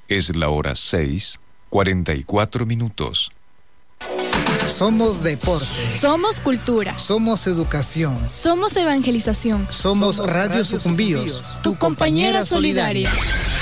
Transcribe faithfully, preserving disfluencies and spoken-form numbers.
Es la hora seis, cuarenta y cuatro minutos. Somos deporte. Somos cultura. Somos educación. Somos evangelización. Somos, Somos Radio Sucumbíos, tu compañera solidaria.